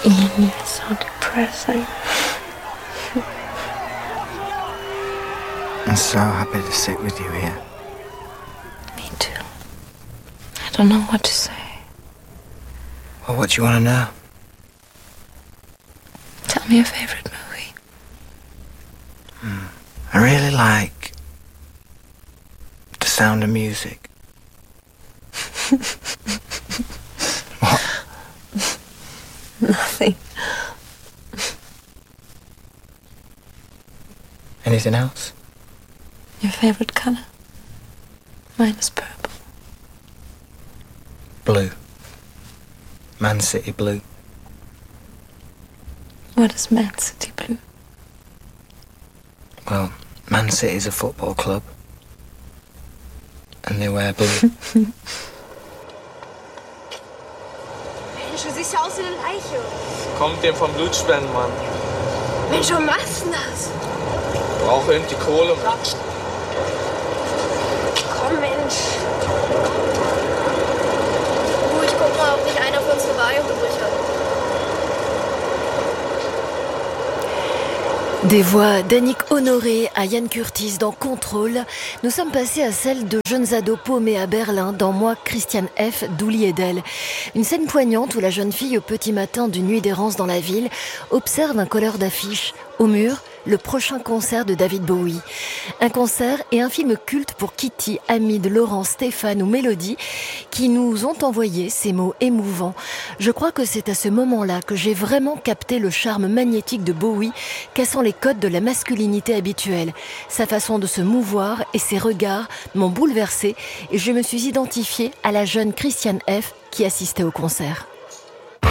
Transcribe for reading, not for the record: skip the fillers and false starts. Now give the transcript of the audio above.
Ian, you're so depressing. I'm so happy to sit with you here. Me too. I don't know what to say. Well, what do you want to know? Tell me your favorite movie. I really like The Sound of Music. What? Nothing. Anything else? Your favorite color? Mine is purple. Blue. Man City blue. What is Man City blue? Well, Man City's a football club. And they wear blue. Mensch, du siehst ja aus wie eine Leiche. Kommt dem vom Blutspenden, Mann. Mensch, warum machst du das? Brauche irgendwie Kohle, Mann. Komm, Mensch. Ich guck mal, ob nicht einer von uns eine Waage übrig hat. Des voix d'Annick Honoré à Ian Curtis dans Contrôle, nous sommes passés à celle de jeunes ados paumés à Berlin dans Moi, Christian F. d'Uli Edel. Une scène poignante où la jeune fille, au petit matin d'une nuit d'errance dans la ville, observe un colleur d'affiches. Au mur, le prochain concert de David Bowie. Un concert et un film culte pour Kitty, Hamid, Laurent, Stéphane ou Mélodie qui nous ont envoyé ces mots émouvants. Je crois que c'est à ce moment-là que j'ai vraiment capté le charme magnétique de Bowie, cassant les codes de la masculinité habituelle. Sa façon de se mouvoir et ses regards m'ont bouleversée et je me suis identifiée à la jeune Christiane F. qui assistait au concert.